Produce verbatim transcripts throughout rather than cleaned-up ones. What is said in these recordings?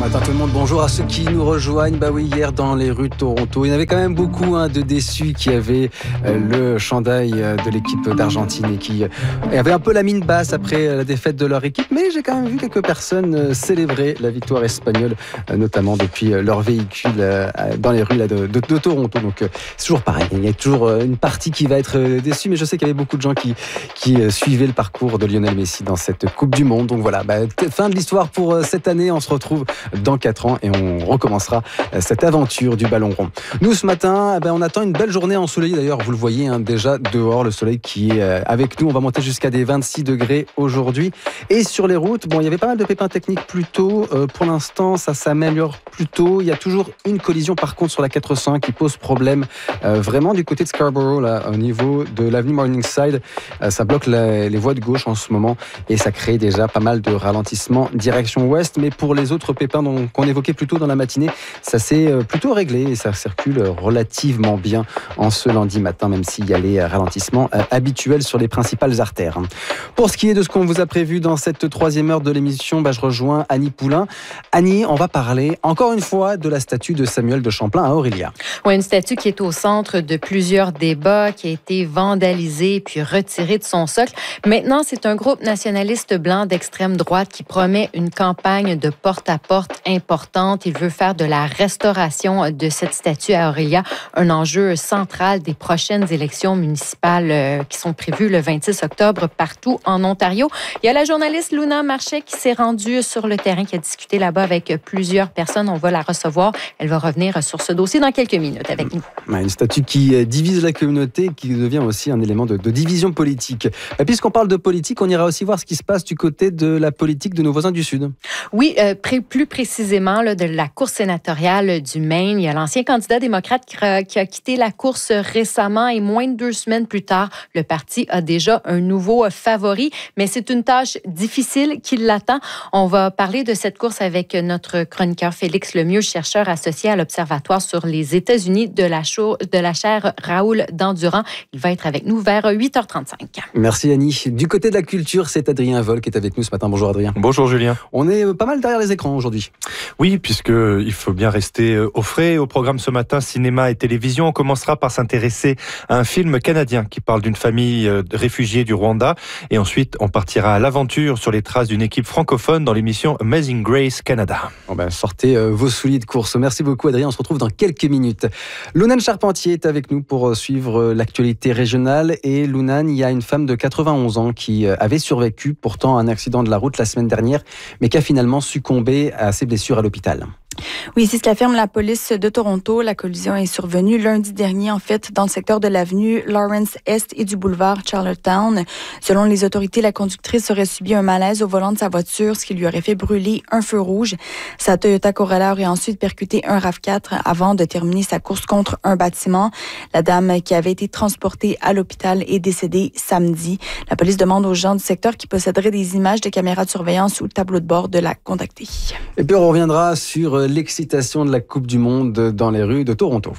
matin tout le monde, bonjour à ceux qui nous rejoignent. Bah oui, hier dans les rues de Toronto, il y en avait quand même beaucoup hein, de déçus qui avaient euh, le chandail euh, de l'équipe d'Argentine et qui euh, avaient un peu la mine basse après la défaite de leur équipe. Mais j'ai quand même vu quelques personnes euh, célébrer la victoire espagnole, euh, notamment depuis euh, leur véhicule euh, dans les rues là, de, de, de Toronto. Donc euh, c'est toujours pareil, il y a toujours euh, une partie qui va être euh, déçue, mais je sais qu'il y avait beaucoup de gens qui, qui euh, suivaient le parcours de Lionel Messi dans cette Coupe du Monde. Donc voilà, bah, t- fin de l'histoire pour euh, cette année. On se retrouve dans quatre ans et on recommencera cette aventure du ballon rond. Nous ce matin, eh ben, on attend une belle journée ensoleillée. D'ailleurs, vous le voyez hein, déjà dehors, le soleil qui est avec nous. On va monter jusqu'à des vingt-six degrés aujourd'hui. Et sur les routes, bon, il y avait pas mal de pépins techniques plus tôt. Euh, pour l'instant, ça s'améliore plutôt. Il y a toujours une collision par contre sur la quatre cent un qui pose problème euh, vraiment du côté de Scarborough, là, au niveau de l'avenue Morningside. Euh, ça bloque la, les voies de gauche en ce moment et ça crée déjà pas mal de ralentissements direction ouest. Mais pour les autres pépins dont, qu'on évoquait plus tôt dans la matinée, ça s'est plutôt réglé et ça circule relativement bien en ce lundi matin, même s'il y a les ralentissements habituels sur les principales artères. Pour ce qui est de ce qu'on vous a prévu dans cette troisième heure de l'émission, bah, je rejoins Annie Poulain. Annie, on va parler encore une fois de la statue de Samuel de Champlain à Orillia. Oui, une statue qui est au centre de plusieurs débats, qui a été vandalisée puis retirée de son socle. Maintenant, c'est un groupe nationaliste blanc d'extrême droite qui promet une campagne de porte-à-porte importante. Il veut faire de la restauration de cette statue à Orillia un enjeu central des prochaines élections municipales qui sont prévues le vingt-six octobre partout en Ontario. Il y a la journaliste Luna Marchais qui s'est rendue sur le terrain, qui a discuté là-bas avec plusieurs personnes. On va la recevoir. Elle va revenir sur ce dossier dans quelques minutes avec nous. Une statue qui divise la communauté, qui devient aussi un élément de, de division politique. Et puisqu'on parle de politique, on ira aussi voir ce qui se passe du côté de la politique de nos voisins du Sud. Oui, euh, pré- plus précisément là, de la course sénatoriale du Maine. Il y a l'ancien candidat démocrate qui a, qui a quitté la course récemment et moins de deux semaines plus tard, le parti a déjà un nouveau favori. Mais c'est une tâche difficile qui l'attend. On va parler de cette course avec notre chroniqueur Félix Lemieux, chercheur associé à l'Observatoire sur les États-Unis de la, show, de la chaire Raoul Dandurand. Il va être avec nous vers huit heures trente-cinq. Merci Annie. Du côté de la culture, c'est Adrien Vol qui est avec nous ce matin. Bonjour Adrien. Bonjour Julien. On est pas mal derrière les écrans aujourd'hui. Oui, puisqu'il faut bien rester au frais. Au programme ce matin, cinéma et télévision. On commencera par s'intéresser à un film canadien qui parle d'une famille de réfugiés du Rwanda. Et ensuite, on partira à l'aventure sur les traces d'une équipe francophone dans l'émission Amazing Grace Canada. Bon ben, sortez euh, vos souliers de course. Merci beaucoup Adrien, on se retrouve dans quelques minutes. Lounane Charpentier est avec nous pour suivre l'actualité régionale. Et Lounane, il y a une femme de quatre-vingt-onze ans qui avait survécu pourtant à un accident de la route la semaine dernière, mais qui a finalement succombé à ses blessures à l'hôpital. Oui, c'est ce qu'affirme la police de Toronto. La collision est survenue lundi dernier, en fait, dans le secteur de l'avenue Lawrence-Est et du boulevard Charlottetown. Selon les autorités, la conductrice aurait subi un malaise au volant de sa voiture, ce qui lui aurait fait brûler un feu rouge. Sa Toyota Corolla aurait ensuite percuté un RAV quatre avant de terminer sa course contre un bâtiment. La dame qui avait été transportée à l'hôpital est décédée samedi. La police demande aux gens du secteur qui posséderaient des images de caméras de surveillance ou de tableau de bord de la contacter. Et puis on reviendra sur l'excitation de la Coupe du Monde dans les rues de Toronto.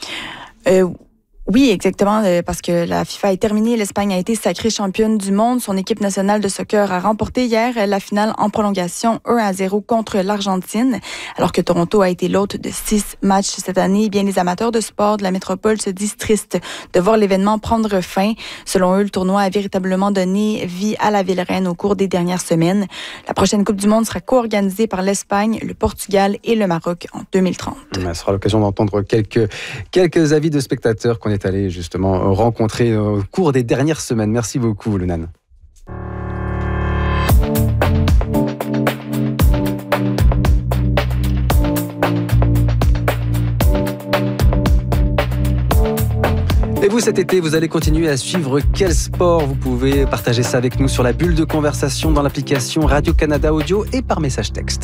Euh, oui, exactement, parce que la FIFA est terminée. L'Espagne a été sacrée championne du monde. Son équipe nationale de soccer a remporté hier la finale en prolongation un à zéro contre l'Argentine. Alors que Toronto a été l'hôte de six matchs cette année, bien les amateurs de sport de la métropole se disent tristes de voir l'événement prendre fin. Selon eux, le tournoi a véritablement donné vie à la ville reine au cours des dernières semaines. La prochaine Coupe du monde sera co-organisée par l'Espagne, le Portugal et le Maroc en deux mille trente. Ce sera l'occasion d'entendre quelques, quelques avis de spectateurs qu'on est allé justement rencontrer au cours des dernières semaines. Merci beaucoup, Lounane. Et vous, cet été, vous allez continuer à suivre quel sport? Vous pouvez partager ça avec nous sur la bulle de conversation dans l'application Radio-Canada Audio et par message texte.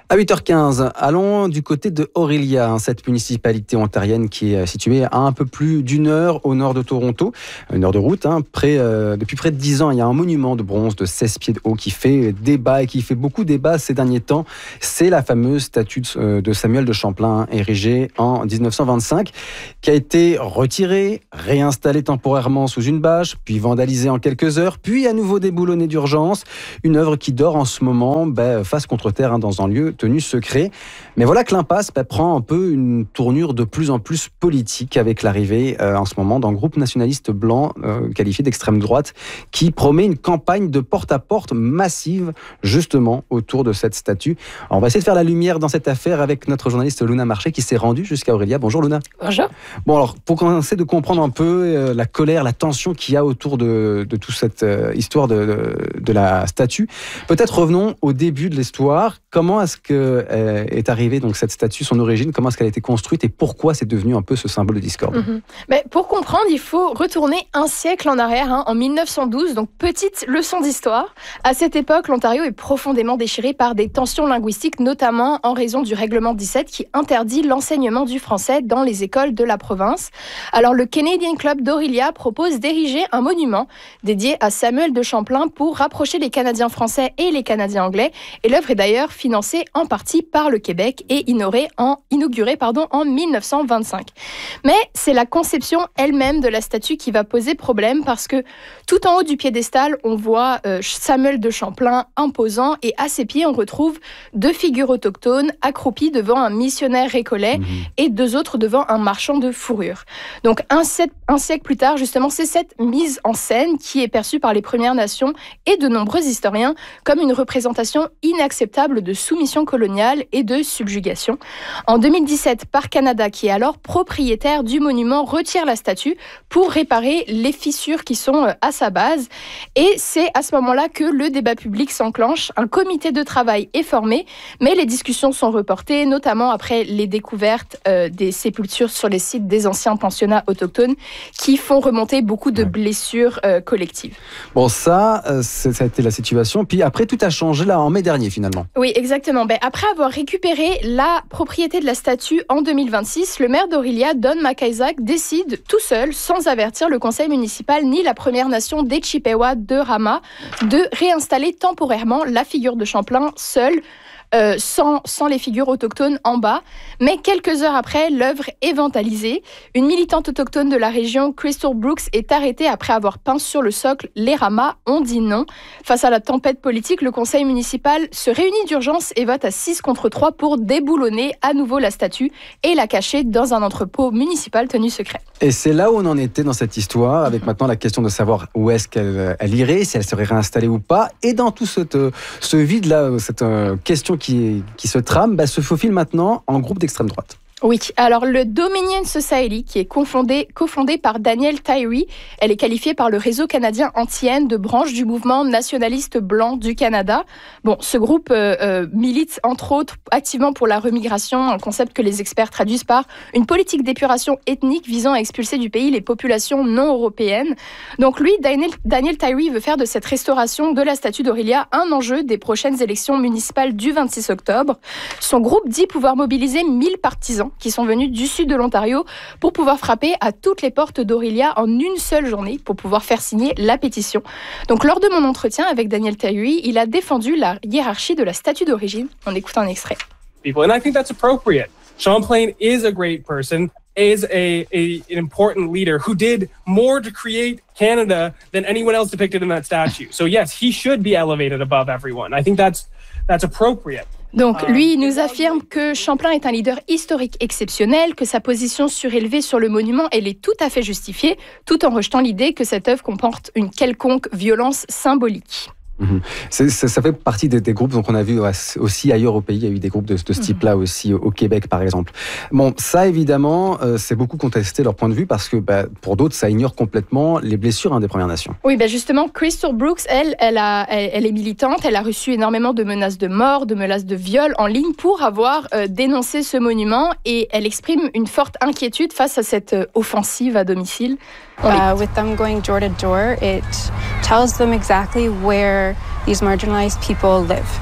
À huit heures quinze, allons du côté de Orillia, cette municipalité ontarienne qui est située à un peu plus d'une heure au nord de Toronto, une heure de route. Hein, près, euh, depuis près de dix ans, il y a un monument de bronze de seize pieds de haut qui fait débat et qui fait beaucoup débat ces derniers temps. C'est la fameuse statue de, de Samuel de Champlain, érigée en dix-neuf cent vingt-cinq, qui a été retirée, réinstallée temporairement sous une bâche, puis vandalisée en quelques heures, puis à nouveau déboulonnée d'urgence. Une œuvre qui dort en ce moment ben, face contre terre hein, dans un lieu tenu secret. Mais voilà que l'impasse bah, prend un peu une tournure de plus en plus politique avec l'arrivée euh, en ce moment d'un groupe nationaliste blanc euh, qualifié d'extrême droite qui promet une campagne de porte-à-porte massive justement autour de cette statue. Alors, on va essayer de faire la lumière dans cette affaire avec notre journaliste Luna Marché qui s'est rendue jusqu'à Orillia. Bonjour Luna. Bonjour. Bon alors pour commencer de comprendre un peu euh, la colère, la tension qu'il y a autour de, de toute cette euh, histoire de, de, de la statue, peut-être revenons au début de l'histoire. Comment est-ce que euh, est arrivée donc cette statue, son origine, comment est-ce qu'elle a été construite et pourquoi c'est devenu un peu ce symbole de discorde? Mm-hmm. Mais pour comprendre, il faut retourner un siècle en arrière, hein, en mille neuf cent douze, donc petite leçon d'histoire. À cette époque, l'Ontario est profondément déchiré par des tensions linguistiques, notamment en raison du règlement dix-sept qui interdit l'enseignement du français dans les écoles de la province. Alors le Canadian Club d'Orillia propose d'ériger un monument dédié à Samuel de Champlain pour rapprocher les Canadiens français et les Canadiens anglais. Et l'œuvre est d'ailleurs financée en partie par le Québec et inaugurée en, inaugurée, pardon, en mille neuf cent vingt-cinq. Mais c'est la conception elle-même de la statue qui va poser problème parce que tout en haut du piédestal, on voit euh, Samuel de Champlain imposant et à ses pieds, on retrouve deux figures autochtones accroupies devant un missionnaire récollet mmh. et deux autres devant un marchand de fourrure. Donc un, set, un siècle plus tard, justement, c'est cette mise en scène qui est perçue par les Premières Nations et de nombreux historiens comme une représentation inacceptable de soumission coloniale et de subjugation. En deux mille dix-sept, Parc Canada, qui est alors propriétaire du monument, retire la statue pour réparer les fissures qui sont à sa base. Et c'est à ce moment-là que le débat public s'enclenche. Un comité de travail est formé, mais les discussions sont reportées, notamment après les découvertes euh, des sépultures sur les sites des anciens pensionnats autochtones qui font remonter beaucoup de blessures euh, collectives. Bon, ça, euh, ça a été la situation. Puis après, tout a changé là en mai dernier, finalement. Oui, exactement. Ben, après avoir récupéré la propriété de la statue en deux mille vingt-six, le maire d'Orillia, Don McIsaac, décide tout seul, sans avertir le conseil municipal ni la Première Nation des Chippewa de Rama, de réinstaller temporairement la figure de Champlain seule, Euh, sans, sans les figures autochtones en bas. Mais quelques heures après, l'œuvre est vandalisée. Une militante autochtone de la région, Crystal Brooks, est arrêtée après avoir peint sur le socle « Les Ramas ont dit non ». Face à la tempête politique, le conseil municipal se réunit d'urgence et vote à six contre trois pour déboulonner à nouveau la statue et la cacher dans un entrepôt municipal tenu secret. Et c'est là où on en était dans cette histoire, avec maintenant la question de savoir où est-ce qu'elle elle irait, si elle serait réinstallée ou pas. Et dans tout ce, ce vide-là, cette euh, question qui, qui se trame, bah, se faufile maintenant en groupe d'extrême droite. Oui, alors le Dominion Society, qui est cofondé, cofondé par Danielle Tyree, elle est qualifiée par le réseau canadien anti-haine de branche du mouvement nationaliste blanc du Canada. Bon, ce groupe euh, euh, milite entre autres activement pour la remigration, un concept que les experts traduisent par une politique d'épuration ethnique visant à expulser du pays les populations non européennes. Donc lui, Daniel, Danielle Tyree veut faire de cette restauration de la statue d'Orillia un enjeu des prochaines élections municipales du vingt-six octobre. Son groupe dit pouvoir mobiliser mille partisans qui sont venus du sud de l'Ontario pour pouvoir frapper à toutes les portes d'Orillia en une seule journée pour pouvoir faire signer la pétition. Donc lors de mon entretien avec Daniel Tyree, il a défendu la hiérarchie de la statue d'origine. On écoute un extrait. People, and I think that's appropriate. Champlain is a great person, is a, a an important leader who did more to create Canada than anyone else depicted in that statue. So yes, he should be elevated above everyone. I think that's that's appropriate. Donc, lui, il nous affirme que Champlain est un leader historique exceptionnel, que sa position surélevée sur le monument, elle est tout à fait justifiée, tout en rejetant l'idée que cette œuvre comporte une quelconque violence symbolique. Mmh. C'est, ça, ça fait partie des, des groupes donc on a vu aussi ailleurs au pays, il y a eu des groupes de, de ce type-là aussi au Québec par exemple. Bon, ça évidemment, euh, c'est beaucoup contesté leur point de vue parce que bah, pour d'autres, ça ignore complètement les blessures hein, des Premières Nations. Oui, bah justement, Crystal Brooks, elle, elle, a, elle, elle est militante, elle a reçu énormément de menaces de mort, de menaces de viol en ligne pour avoir euh, dénoncé ce monument et elle exprime une forte inquiétude face à cette euh, offensive à domicile. Uh, with them going door to door, it tells them exactly where these marginalized people live.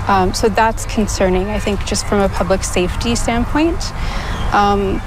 Um, so that's concerning, I think, just from a public safety standpoint. Um,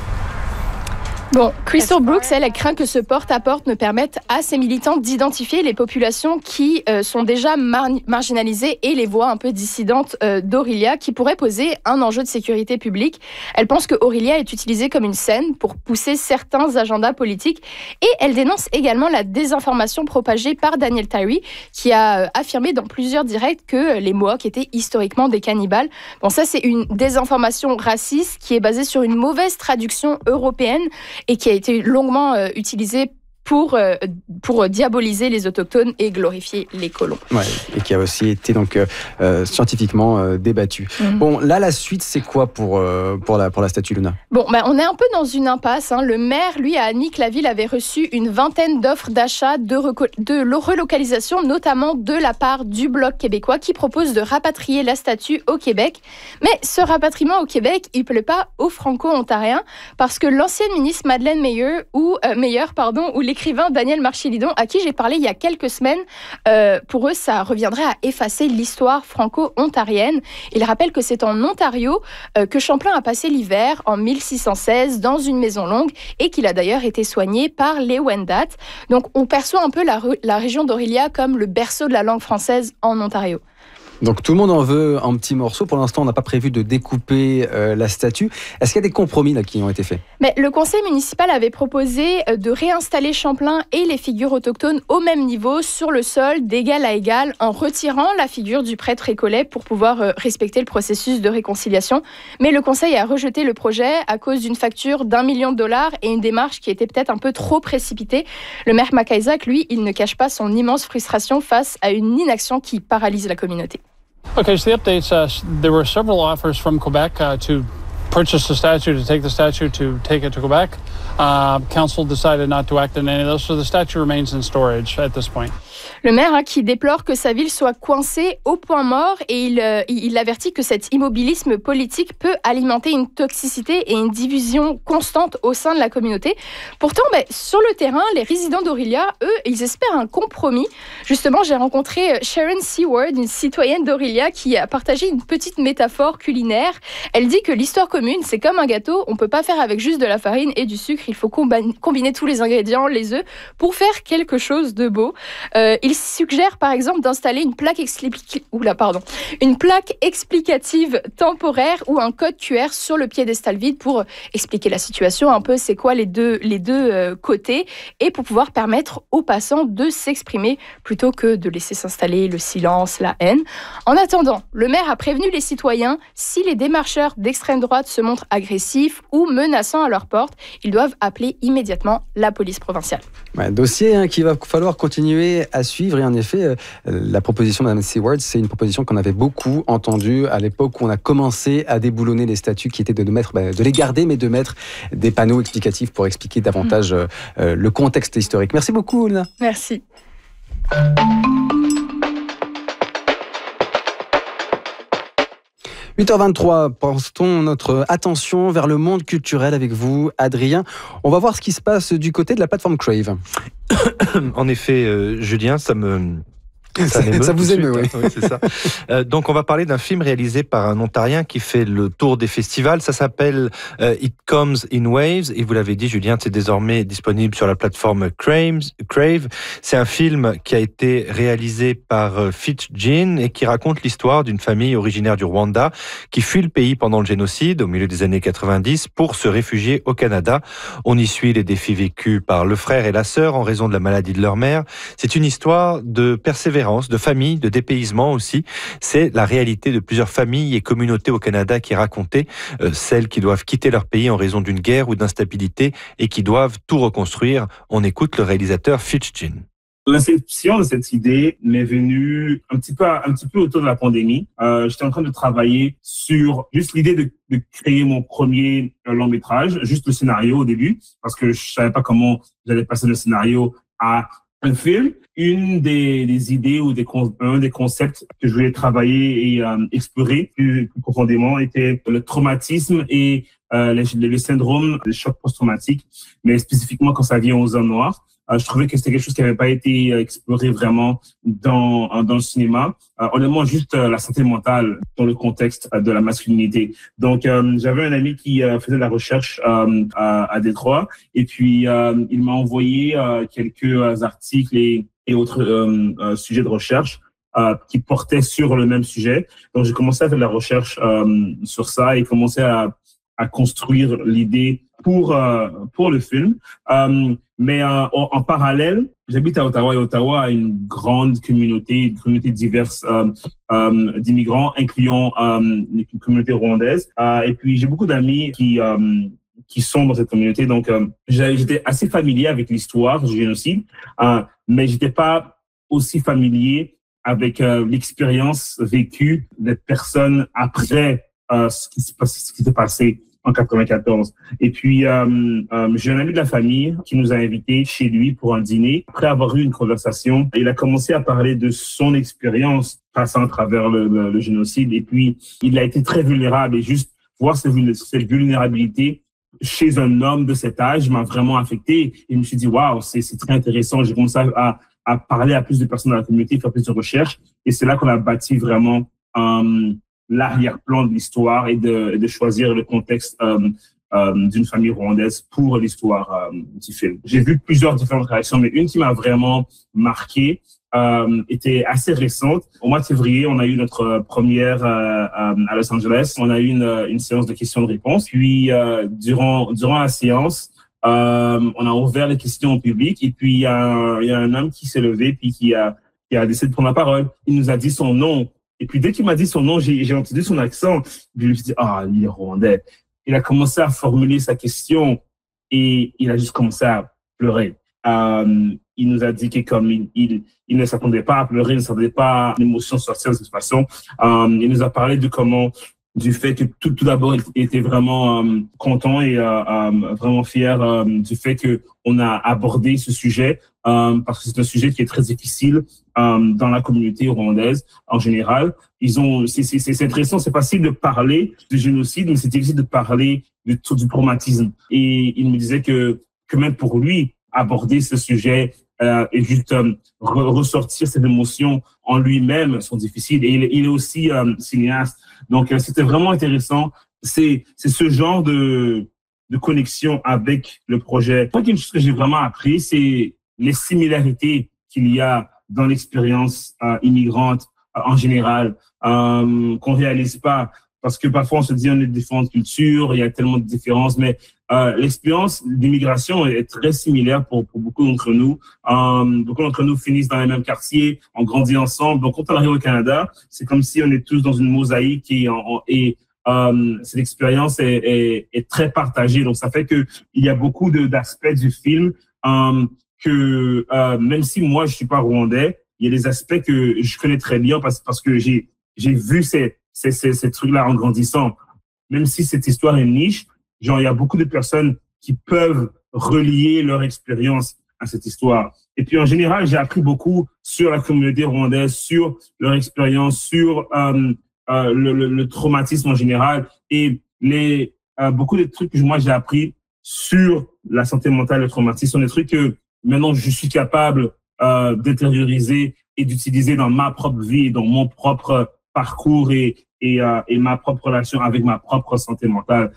Bon, Crystal Brooks, elle, elle craint que ce porte-à-porte ne permette à ses militants d'identifier les populations qui euh, sont déjà mar- marginalisées et les voix un peu dissidentes euh, d'Aurelia, qui pourraient poser un enjeu de sécurité publique. Elle pense que Aurelia est utilisée comme une scène pour pousser certains agendas politiques et elle dénonce également la désinformation propagée par Daniel Tyree, qui a euh, affirmé dans plusieurs directs que les Mohawks étaient historiquement des cannibales. Bon, ça, c'est une désinformation raciste qui est basée sur une mauvaise traduction européenne et qui a été longuement euh, utilisé pour, euh, pour diaboliser les autochtones et glorifier les colons. Ouais, et qui a aussi été donc euh, scientifiquement euh, débattu. Mm-hmm. Bon, là, la suite, c'est quoi pour, euh, pour, la, pour la statue Luna? Bon, ben, on est un peu dans une impasse. Hein. Le maire, lui, a admis que la ville avait reçu une vingtaine d'offres d'achat de, reco- de relocalisation, notamment de la part du Bloc québécois, qui propose de rapatrier la statue au Québec. Mais ce rapatriement au Québec, il ne plaît pas aux Franco-Ontariens, parce que l'ancienne ministre Madeleine Meyer, ou, euh, Meyer, pardon, ou l'écrivain Daniel Marchilidon, à qui j'ai parlé il y a quelques semaines, euh, pour eux, ça reviendrait à effacer l'histoire franco-ontarienne. Il rappelle que c'est en Ontario euh, que Champlain a passé l'hiver en mille six cent seize dans une maison longue et qu'il a d'ailleurs été soigné par les Wendat. Donc, on perçoit un peu la, la région d'Aurelia comme le berceau de la langue française en Ontario. Donc tout le monde en veut un petit morceau. Pour l'instant, on n'a pas prévu de découper euh, la statue. Est-ce qu'il y a des compromis là, qui ont été faits? Mais le conseil municipal avait proposé de réinstaller Champlain et les figures autochtones au même niveau, sur le sol, d'égal à égal, en retirant la figure du prêtre récollet pour pouvoir euh, respecter le processus de réconciliation. Mais le conseil a rejeté le projet à cause d'une facture d'un million de dollars et une démarche qui était peut-être un peu trop précipitée. Le maire McIsaac, lui, il ne cache pas son immense frustration face à une inaction qui paralyse la communauté. Okay, so the updates, uh, there were several offers from Quebec uh, to purchase the statue, to take the statue, to take it to Quebec. Uh, council decided not to act on any of those, so the statue remains in storage at this point. Le maire hein, qui déplore que sa ville soit coincée au point mort et il, euh, il avertit que cet immobilisme politique peut alimenter une toxicité et une division constante au sein de la communauté. Pourtant, ben, sur le terrain, les résidents d'Aurelia, eux, ils espèrent un compromis. Justement, j'ai rencontré Sharon Seward, une citoyenne d'Aurelia, qui a partagé une petite métaphore culinaire. Elle dit que l'histoire commune, c'est comme un gâteau, on ne peut pas faire avec juste de la farine et du sucre, il faut combi- combiner tous les ingrédients, les œufs, pour faire quelque chose de beau. Euh, il suggère par exemple d'installer une plaque, expli- Oula, pardon. une plaque explicative temporaire ou un code Q R sur le piédestal vide pour expliquer la situation, un peu c'est quoi les deux, les deux euh, côtés, et pour pouvoir permettre aux passants de s'exprimer plutôt que de laisser s'installer le silence, la haine. En attendant, le maire a prévenu les citoyens, si les démarcheurs d'extrême droite se montrent agressifs ou menaçants à leur porte, ils doivent appeler immédiatement la police provinciale. Ouais, dossier hein, qu'il va falloir continuer à suivre. Et en effet, euh, la proposition de Mme Seward, c'est une proposition qu'on avait beaucoup entendue à l'époque où on a commencé à déboulonner les statues, qui étaient de, de, mettre, bah, de les garder, mais de mettre des panneaux explicatifs pour expliquer davantage mmh. euh, le contexte historique. Merci beaucoup, Luna. Merci. huit heures vingt-trois, portons notre attention vers le monde culturel avec vous, Adrien. On va voir ce qui se passe du côté de la plateforme Crave. En effet, euh, Julien, ça me... Ça, ça, ça vous émeut, oui. oui c'est ça. Euh, donc, on va parler d'un film réalisé par un Ontarien qui fait le tour des festivals. Ça s'appelle euh, It Comes in Waves. Et vous l'avez dit, Julien, c'est désormais disponible sur la plateforme Crave. Crave. C'est un film qui a été réalisé par euh, Fitch Jean et qui raconte l'histoire d'une famille originaire du Rwanda qui fuit le pays pendant le génocide au milieu des années quatre-vingt-dix pour se réfugier au Canada. On y suit les défis vécus par le frère et la sœur en raison de la maladie de leur mère. C'est une histoire de persévérance, de famille, de dépaysement aussi. C'est la réalité de plusieurs familles et communautés au Canada qui est racontée, euh, celles qui doivent quitter leur pays en raison d'une guerre ou d'instabilité et qui doivent tout reconstruire. On écoute le réalisateur Fitch Jean. L'inception de cette idée m'est venue un petit peu, un petit peu autour de la pandémie. Euh, j'étais en train de travailler sur juste l'idée de, de créer mon premier long métrage, juste le scénario au début, parce que je savais pas comment j'allais passer le scénario à un film. Une des, des idées ou des, un des concepts que je voulais travailler et euh, explorer plus, plus profondément était le traumatisme et euh, le, le syndrome de choc post-traumatique, mais spécifiquement quand ça vient aux hommes noirs. Euh, je trouvais que c'était quelque chose qui n'avait pas été exploré vraiment dans dans le cinéma. Euh, honnêtement, juste euh, la santé mentale dans le contexte euh, de la masculinité. Donc, euh, j'avais un ami qui euh, faisait de la recherche euh, à, à Détroit, et puis euh, il m'a envoyé euh, quelques euh, articles et, et autres euh, euh, sujets de recherche euh, qui portaient sur le même sujet. Donc, j'ai commencé à faire de la recherche euh, sur ça et commencé à à construire l'idée pour euh, pour le film. Euh, mais euh, en, en parallèle, j'habite à Ottawa et Ottawa a une grande communauté, une communauté diverse euh, euh, d'immigrants, incluant euh, une communauté rwandaise. Euh, et puis j'ai beaucoup d'amis qui euh, qui sont dans cette communauté, donc euh, j'étais assez familier avec l'histoire du génocide, euh, mais j'étais pas aussi familier avec euh, l'expérience vécue des personnes après euh, ce qui ce qui s'est passé en quatre-vingt-quatorze. Et puis, euh, euh, j'ai un ami de la famille qui nous a invités chez lui pour un dîner. Après avoir eu une conversation, il a commencé à parler de son expérience passant à travers le, le, le génocide. Et puis, il a été très vulnérable. Et juste voir cette, cette vulnérabilité chez un homme de cet âge m'a vraiment affecté. Et je me suis dit, waouh, c'est, c'est très intéressant. J'ai commencé à, à parler à plus de personnes dans la communauté, faire plus de recherches. Et c'est là qu'on a bâti vraiment euh, l'arrière-plan de l'histoire et de, de choisir le contexte euh, euh, d'une famille rwandaise pour l'histoire euh, du film. J'ai vu plusieurs différentes réactions, mais une qui m'a vraiment marqué euh, était assez récente. Au mois de février, on a eu notre première euh, à Los Angeles. On a eu une, une séance de questions-réponses. Puis, euh, durant, durant la séance, euh, on a ouvert les questions au public. Et puis, il y a un, il y a un homme qui s'est levé puis qui a, qui a décidé de prendre la parole. Il nous a dit son nom. Et puis, dès qu'il m'a dit son nom, j'ai, j'ai entendu son accent. Je me suis dit, ah, il est rwandais. Il a commencé à formuler sa question et il a juste commencé à pleurer. Euh, il nous a dit que comme il, il, il ne s'attendait pas à pleurer, il ne s'attendait pas à l'émotion sortir de cette façon. Euh, il nous a parlé de comment, du fait que tout, tout d'abord, il était vraiment euh, content et euh, euh, vraiment fier euh, du fait que on a abordé ce sujet euh, parce que c'est un sujet qui est très difficile euh, dans la communauté rwandaise en général. Ils ont, c'est, c'est, c'est intéressant, c'est facile de parler du génocide, mais c'est difficile de parler du, du traumatisme. Et il me disait que, que même pour lui, aborder ce sujet euh, et juste euh, re- ressortir ses émotions en lui-même sont difficiles. Et il, il est aussi euh, cinéaste. Donc, euh, c'était vraiment intéressant. C'est, c'est ce genre de, de connexion avec le projet. Moi, une chose que j'ai vraiment appris, c'est les similarités qu'il y a dans l'expérience euh, immigrante euh, en général, euh, qu'on réalise pas. Parce que parfois, on se dit on est de différentes cultures, il y a tellement de différences, mais euh, l'expérience d'immigration est très similaire pour, pour beaucoup d'entre nous. Euh, beaucoup d'entre nous finissent dans les mêmes quartiers, on grandit ensemble. Donc, quand on arrive au Canada, c'est comme si on est tous dans une mosaïque et, en, et euh, cette expérience est, est, est très partagée. Donc, ça fait que il y a beaucoup de, d'aspects du film euh, que euh, même si moi, je suis pas rwandais, il y a des aspects que je connais très bien parce, parce que j'ai, j'ai vu ces C'est, c'est, ces trucs-là en grandissant. Même si cette histoire est niche, genre, il y a beaucoup de personnes qui peuvent relier leur expérience à cette histoire. Et puis, en général, j'ai appris beaucoup sur la communauté rwandaise, sur leur expérience, sur euh, euh, le, le, le traumatisme en général et les, euh, beaucoup de trucs que moi, j'ai appris sur la santé mentale et le traumatisme sont des trucs que maintenant, je suis capable euh, d'intérioriser et d'utiliser dans ma propre vie et dans mon propre parcours et, et, euh, et ma propre relation avec ma propre santé mentale.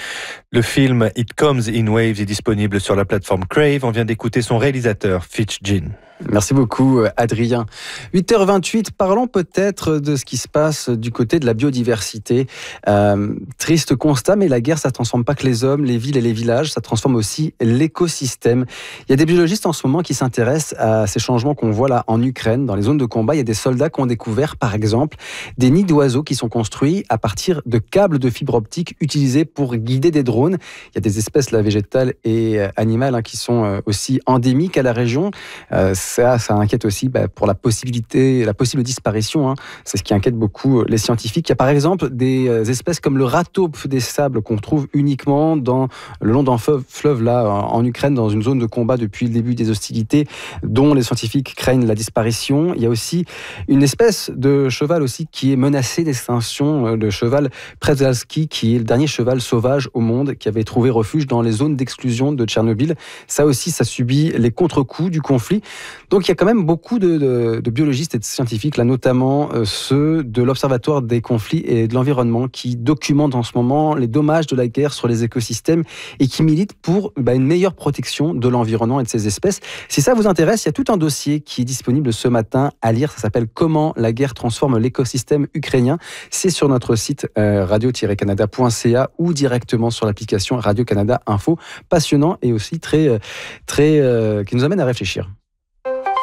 Le film It Comes in Waves est disponible sur la plateforme Crave. On vient d'écouter son réalisateur, Fitch Jean. Merci beaucoup, Adrien. huit heures vingt-huit, parlons peut-être de ce qui se passe du côté de la biodiversité. Euh, triste constat, mais la guerre, ça ne transforme pas que les hommes, les villes et les villages, ça transforme aussi l'écosystème. Il y a des biologistes en ce moment qui s'intéressent à ces changements qu'on voit là en Ukraine, dans les zones de combat. Il y a des soldats qui ont découvert, par exemple, des nids d'oiseaux qui sont construits à partir de câbles de fibre optique utilisés pour guider des drones. Il y a des espèces là, végétales et animales hein, qui sont aussi endémiques à la région. Euh, ça, ça inquiète aussi bah, pour la possibilité, la possible disparition. Hein. C'est ce qui inquiète beaucoup les scientifiques. Il y a par exemple des espèces comme le rat taupe des sables qu'on trouve uniquement dans, le long d'un fleuve, fleuve là, en Ukraine, dans une zone de combat depuis le début des hostilités, dont les scientifiques craignent la disparition. Il y a aussi une espèce de cheval aussi qui est menacée d'extinction, le cheval Przewalski, qui est le dernier cheval sauvage au monde, qui avait trouvé refuge dans les zones d'exclusion de Tchernobyl. Ça aussi, ça subit les contre-coups du conflit. Donc il y a quand même beaucoup de, de, de biologistes et de scientifiques, là notamment euh, ceux de l'Observatoire des conflits et de l'environnement, qui documentent en ce moment les dommages de la guerre sur les écosystèmes et qui militent pour bah, une meilleure protection de l'environnement et de ses espèces. Si ça vous intéresse, il y a tout un dossier qui est disponible ce matin à lire. Ça s'appelle « Comment la guerre transforme l'écosystème ukrainien ». C'est sur notre site euh, radio tiret canada point c a ou directement sur l'application Radio-Canada Info. Passionnant et aussi très, très, euh, qui nous amène à réfléchir.